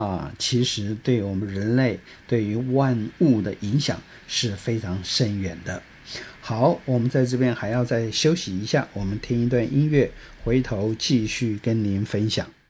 其实对我们人类对于万物的影响是非常深远的。好，我们在这边还要再休息一下，我们听一段音乐，回头继续跟您分享。